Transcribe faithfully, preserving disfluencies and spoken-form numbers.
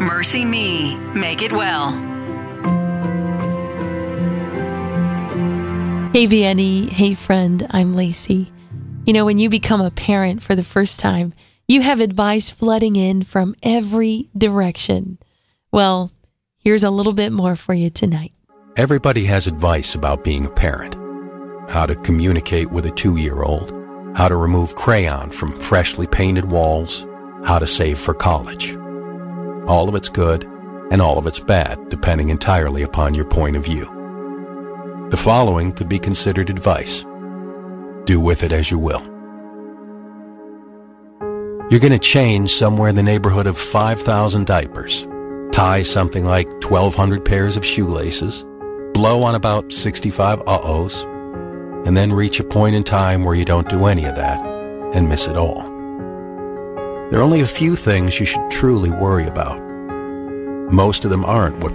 Mercy Me. Make it well. Hey V N E, hey friend, I'm Lacey. You know, when you become a parent for the first time, you have advice flooding in from every direction. Well, here's a little bit more for you tonight. Everybody has advice about being a parent. How to communicate with a two-year-old, how to remove crayon from freshly painted walls, how to save for college. All of it's good and all of it's bad, depending entirely upon your point of view. The following could be considered advice. Do with it as you will. You're going to change somewhere in the neighborhood of five thousand diapers, tie something like twelve hundred pairs of shoelaces, blow on about sixty-five uh-ohs, and then reach a point in time where you don't do any of that and miss it all. There are only a few things you should truly worry about. Most of them aren't what